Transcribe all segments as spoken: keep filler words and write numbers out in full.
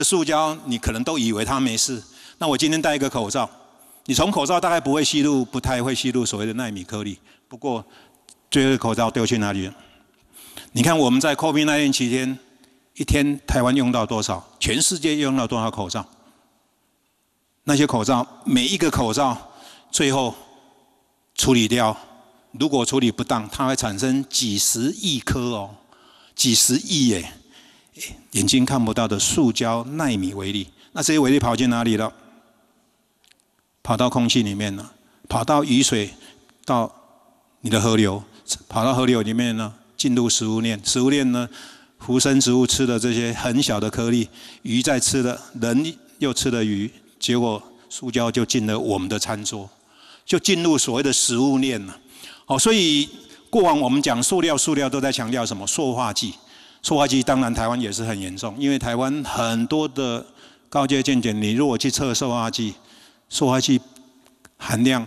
塑胶你可能都以为它没事。那我今天戴一个口罩，你从口罩大概不会吸入，不太会吸入所谓的奈米颗粒。不过，最后口罩丢去哪里了？你看我们在 COVID 十九 期间，一天台湾用到多少？全世界用到多少口罩？那些口罩，每一个口罩最后处理掉，如果处理不当，它会产生几十亿颗哦，几十亿耶，眼睛看不到的塑胶纳米微粒。那这些微粒跑进哪里了？跑到空气里面了，跑到雨水，到你的河流，跑到河流里面呢，进入食物链。食物链呢，浮生植物吃的这些很小的颗粒，鱼在吃的，人又吃了鱼，结果塑胶就进了我们的餐桌，就进入所谓的食物链了。好，所以过往我们讲塑料，塑料都在强调什么？塑化剂。塑化剂当然台湾也是很严重，因为台湾很多的高阶健检，你如果去测塑化剂，塑化剂含量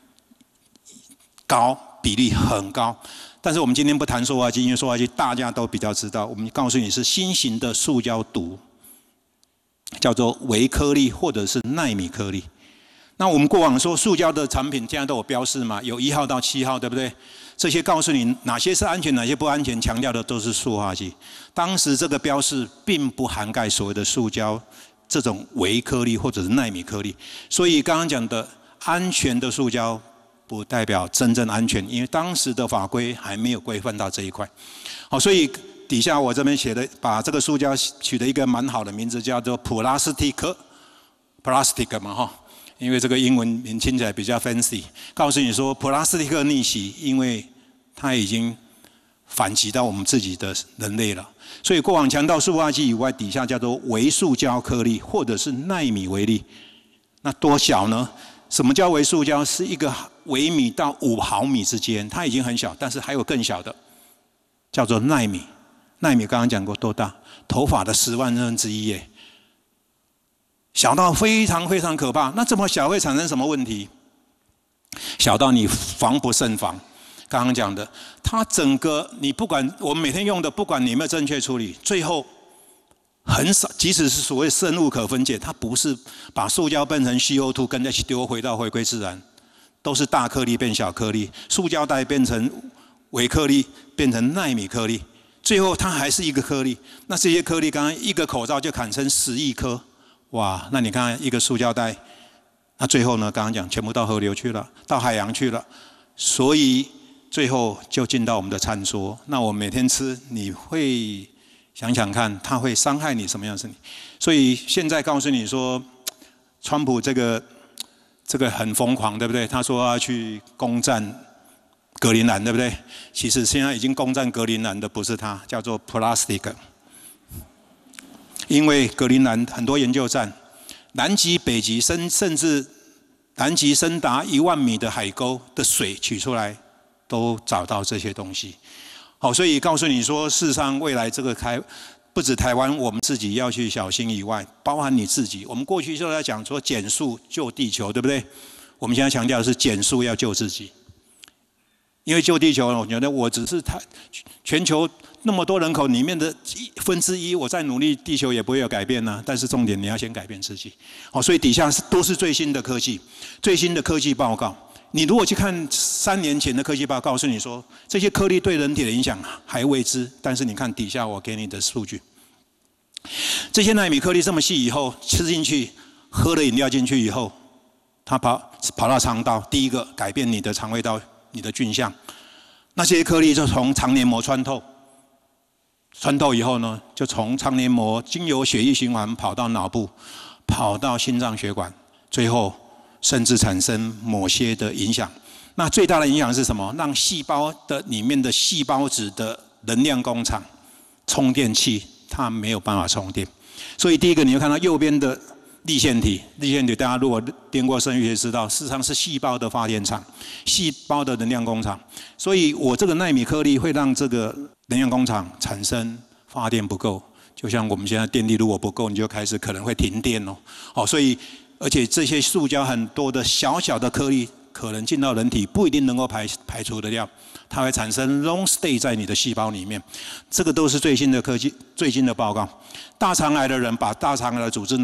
高，比例很高。但是我们今天不谈塑化剂，因为塑化剂大家都比较知道。我们告诉你是新型的塑胶毒，叫做微颗粒或者是奈米颗粒。那我们过往说塑胶的产品现在都有标示嘛，有一号到七号，对不对？这些告诉你哪些是安全，哪些不安全，强调的都是塑化剂。当时这个标示并不涵盖所谓的塑胶这种微颗粒或者是奈米颗粒，所以刚刚讲的安全的塑胶不代表真正安全，因为当时的法规还没有规范到这一块。好，所以底下我这边写的，把这个塑胶取了一个蛮好的名字，叫做 plastic plastic 嘛哈。因为这个英文名听起来比较 fancy， 告诉你说普拉斯蒂克逆袭，因为它已经反击到我们自己的人类了。所以过往强调塑化剂以外，底下叫做微塑胶颗粒或者是奈米微粒。那多小呢？什么叫微塑胶？是一个微米到五毫米之间，它已经很小，但是还有更小的，叫做奈米。奈米刚刚讲过多大？头发的十万分之一耶。小到非常非常可怕，那这么小会产生什么问题？小到你防不胜防。刚刚讲的，它整个你不管我们每天用的，不管你有没有正确处理，最后很少，即使是所谓生物可分解，它不是把塑胶变成 C O 二 跟 H 丢回到回归自然，都是大颗粒变小颗粒，塑胶袋变成微颗粒，变成奈米颗粒，最后它还是一个颗粒。那这些颗粒，刚刚一个口罩就产生十亿颗。哇，那你看一个塑胶袋，那最后呢？刚刚讲全部到河流去了，到海洋去了，所以最后就进到我们的餐桌。那我们每天吃，你会想想看，它会伤害你什么样的身体？所以现在告诉你说，川普这个这个很疯狂，对不对？他说要去攻占格陵兰，对不对？其实现在已经攻占格陵兰的不是他，叫做 plastic。因为格陵兰很多研究站，南极、北极深，甚至南极深达一万米的海沟的水取出来，都找到这些东西。好，所以告诉你说，事实上未来这个台，不止台湾，我们自己要去小心以外，包含你自己。我们过去就在讲说减塑救地球，对不对？我们现在强调的是减塑要救自己。因为救地球，我觉得我只是台全球那么多人口里面的分之一，我再努力，地球也不会有改变呢、啊。但是重点你要先改变自己。好，所以底下都是最新的科技，最新的科技报告。你如果去看三年前的科技报告，告诉你说这些颗粒对人体的影响还未知，但是你看底下我给你的数据，这些奈米颗粒这么细以后吃进去，喝了饮料进去以后，它跑跑到肠道，第一个改变你的肠胃道。你的菌相，那些颗粒就从肠黏膜穿透，穿透以后呢，就从肠黏膜经由血液循环跑到脑部，跑到心脏血管，最后甚至产生某些的影响。那最大的影响是什么？让细胞的里面的细胞质的能量工厂、充电器，它没有办法充电。所以第一个，你会看到右边的粒线体，粒线体大家如果念过生物学知道，事实上是细胞的发电厂，细胞的能量工厂。所以我这个奈米颗粒会让这个能量工厂产生发电不够，就像我们现在电力如果不够，你就开始可能会停电哦。好，所以而且这些塑胶很多的小小的颗粒可能进到人体，不一定能够排排除得掉，它会产生 long stay 在你的细胞里面。这个都是最新的科技、最新的报告。大肠癌的人把大肠癌的组织